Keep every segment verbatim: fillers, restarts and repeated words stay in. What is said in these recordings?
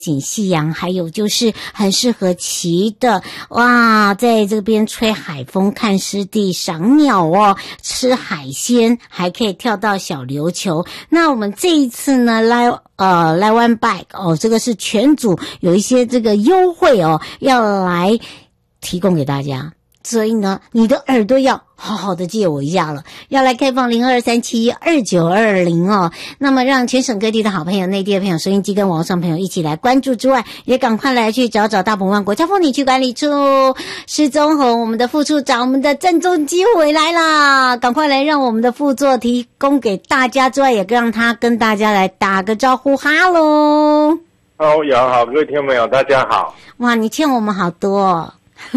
景夕阳，还有就是很适合骑的哇，在这边吹海风、看湿地、赏鸟哦，吃海鲜，还可以跳到小琉球。那我们这一次呢，来呃来One Bike哦，这个是全组有一些这个优惠哦，要来提供给大家。所以呢，你的耳朵要好好的借我一下了，要来开放零二三七二九二零哦。那么让全省各地的好朋友、内地的朋友、收音机跟网上朋友一起来关注之外，也赶快来去找找大鹏湾国家风景区管理处施宗宏我们的副处长，我们的郑中基回来啦，赶快来让我们的副座提供给大家之外，也让他跟大家来打个招呼，哈喽。 好，杨好，各位听众朋友，大家好。 哇，你欠我们好多哦。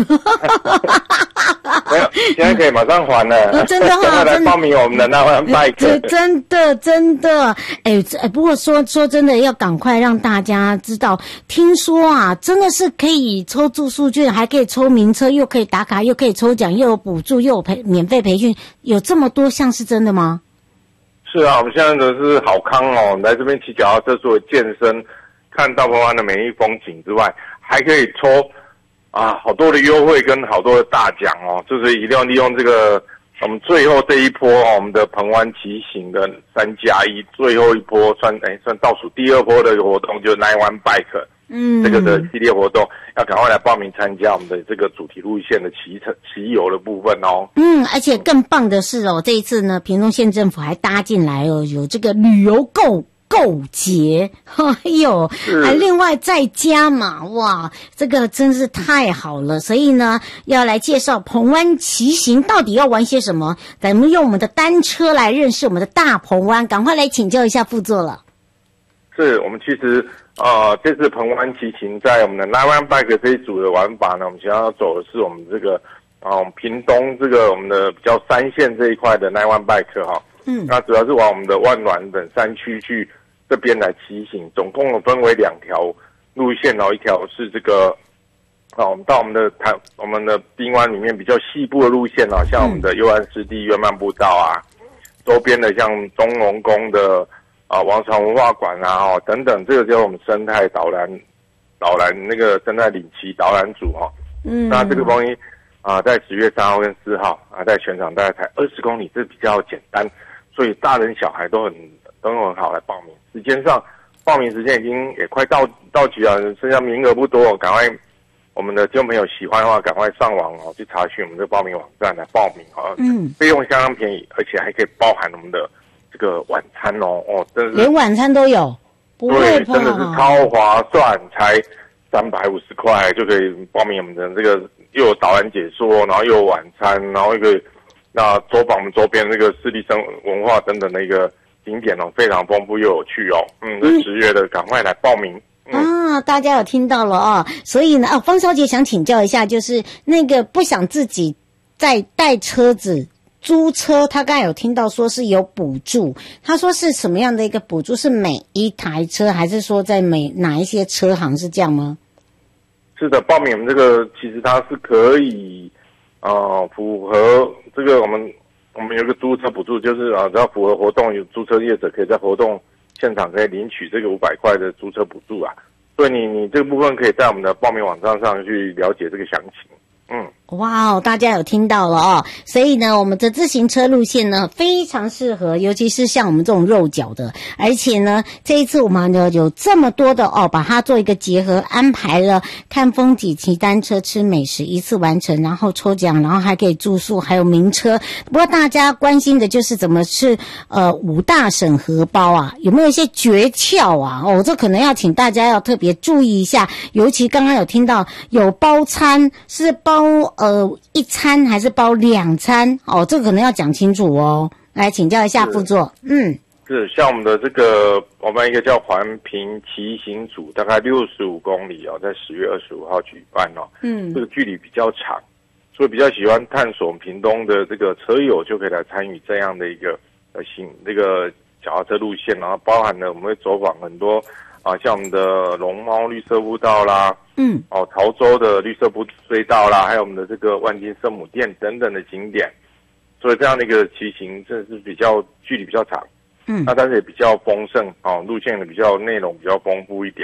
没有，现在可以马上还了。 哦、真的哈、哦， 来报名我们的那湾 bike。 真的真的，哎哎，不过说说真的，要赶快让大家知道。听说啊，真的是可以抽住宿券，还可以抽名车，又可以打卡，又可以抽奖，又有补助，又有培免费培训，有这么多项，是真的吗？ 是啊，我们现在的是好康哦，来这边骑脚踏车，除了健身、看大鹏湾的美丽风景之外，还可以抽。啊，好多的优惠跟好多的大奖哦，就是一定要利用这个我们最后这一波哦，我们的鹏湾骑行的三加一最后一波算哎算倒数第二波的活动，就是Nine One Bike，嗯，这个的系列活动，要赶快来报名参加我们的这个主题路线的骑乘骑游的部分哦。 嗯，而且更棒的是哦，这一次呢，屏东县政府还搭进来哦，有这个旅游购。购节，哎呦，还另外再加嘛，哇，这个真是太好了。所以呢，要来介绍鹏湾骑行到底要玩些什么，咱们用我们的单车来认识我们的大鹏湾，赶快来请教一下副座了。 是我们其实呃，这次鹏湾骑行在我们的Nine One Bike这一组的玩法呢，我们想要走的是我们这个啊、呃，屏东这个我们的比较山线这一块的Nine One Bike哈。嗯，那主要是往我们的万峦等山区去这边来骑行，总共有分为两条路线哦，一条是这个啊，我们到我们的台我们的滨湾里面比较西部的路线啊，像我们的幽兰湿地圆满步道啊，周边的像中龙宫的啊王朝文化馆啊哦等等，这个叫我们生态导览导览那个生态领骑导览组哈、哦。嗯，那这个东西啊，在十月三号跟四号啊，在全场大概才二十公里，这比较简单。所以大人小孩都很都很好来报名，时间上报名时间已经也快到到期了，剩下名额不多，赶快我们的听众朋友喜欢的话，赶快上网哦去查询我们的报名网站来报名哦。嗯，费用相当便宜，而且还可以包含我们的这个晚餐哦哦，真是连晚餐都有，不会对，真的是超划算，才三百五十块就可以报名我们的这个又有导览解说，然后又有晚餐，然后一个。那走访我们周边这个湿地生文化等等的一个景点哦，非常丰富又有趣哦。嗯，这十月的赶快来报名。 嗯、啊，大家有听到了哦。所以呢，哦，方小姐想请教一下，就是那个不想自己再带车子租车，她刚才有听到说是有补助，她说是什么样的一个补助？是每一台车，还是说在每哪一些车行是这样吗？ 是的，报名我们这个其实它是可以。呃，符合这个我们我们有个租车补助，就是啊，只要符合活动，有租车业者可以在活动现场可以领取这个五百块的租车补助啊。所以你你这个部分可以在我们的报名网站上去了解这个详情。嗯， 哇哦，大家有听到了哦，所以呢，我们的自行车路线呢非常适合，尤其是像我们这种肉脚的，而且呢，这一次我们呢有这么多的哦，把它做一个结合，安排了看风景、骑单车、吃美食一次完成，然后抽奖，然后还可以住宿，还有名车。不过大家关心的就是怎么是呃五大省荷包啊，有没有一些诀窍啊？哦，这可能要请大家要特别注意一下，尤其刚刚有听到有包餐是包。包呃一餐还是包两餐哦？这个可能要讲清楚哦。来请教一下副座，嗯， 是像我们的这个我们一个叫环屏骑行组，大概六十五公里哦，在十月二十五号举办哦。嗯，这个距离比较长，所以比较喜欢探索屏东的这个车友就可以来参与这样的一个呃行这个脚踏车路线，然后包含了我们会走访很多。啊，像我们的龙猫绿色步道啦，嗯，哦，潮州的绿色步隧道啦，还有我们的这个万金圣母殿等等的景点，所以这样的一个骑行真的是比较距离比较长，嗯，那但是也比较丰盛，哦，路线的比较内容比较丰富一点，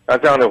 那这样的